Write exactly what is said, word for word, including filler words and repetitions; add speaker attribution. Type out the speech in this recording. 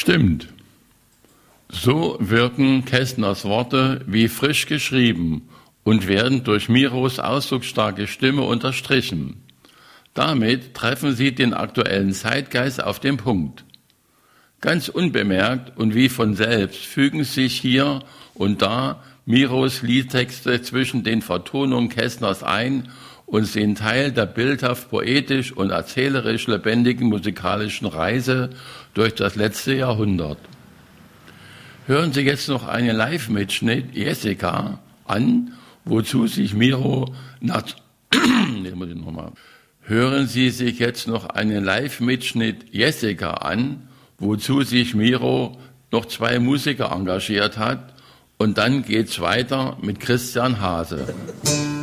Speaker 1: Stimmt. So wirken Kästners Worte wie frisch geschrieben und werden durch Miros ausdrucksstarke Stimme unterstrichen. Damit treffen sie den aktuellen Zeitgeist auf den Punkt. Ganz unbemerkt und wie von selbst fügen sich hier und da Miros Liedtexte zwischen den Vertonungen Kästners ein und sind Teil der bildhaft poetisch und erzählerisch lebendigen musikalischen Reise durch das letzte Jahrhundert. Hören Sie jetzt noch einen Live-Mitschnitt Jessica an, wozu sich Miro nach nee, muss ich noch mal. Hören Sie sich jetzt noch einen Live-Mitschnitt Jessica an, wozu sich Miro noch zwei Musiker engagiert hat, und dann geht's weiter mit Christian Hase.